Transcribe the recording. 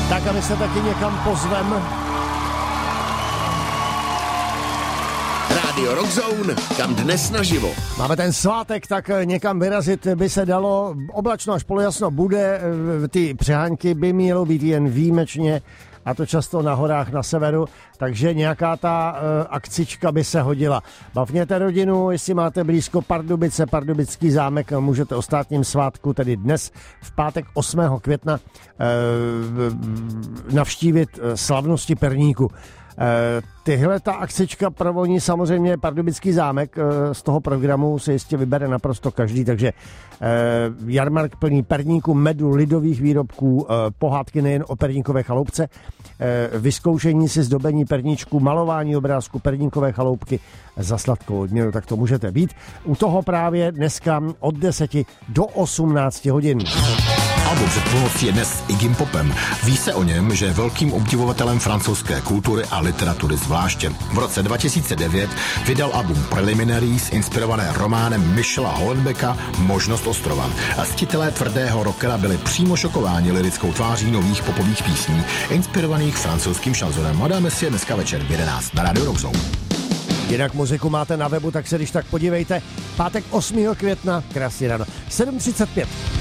Tak a my se taky někam pozvem. Radio Rock Zone, kam dnes naživo. Máme ten svátek, tak někam vyrazit by se dalo. Oblačno až polojasno bude, ty přehánky by mělo být jen výjimečně, a to často na horách na severu, takže nějaká ta akcička by se hodila. Bavněte rodinu, jestli máte blízko Pardubice, Pardubický zámek, můžete o státním svátku, tedy dnes v pátek 8. května, navštívit slavnosti Perníku. Tyhle ta akcička provoní samozřejmě Pardubický zámek, z toho programu se jistě vybere naprosto každý, takže jarmark plný perníku, medu, lidových výrobků, pohádky nejen o perníkové chaloupce, vyzkoušení si zdobení perníčku, malování obrázku perníkové chaloupky za sladkou odměnu, tak to můžete být. U toho právě dneska od 10 do 18 hodin. Album před půlnocí je dnes Iggy Popem. Ví se o něm, že je velkým obdivovatelem francouzské kultury a literatury zvláště. V roce 2009 vydal album Preliminaries, inspirované románem Michela Houellebecqa Možnost ostrova. A ctitelé tvrdého rockera byli přímo šokováni lirickou tváří nových popových písní, inspirovaných francouzským šanzonem. Madame si je dneska večer v 11 na Radio Rock Zone. Jinak muziku máte na webu, tak se když tak podívejte. Pátek 8. května, krásně ráno, 7:35.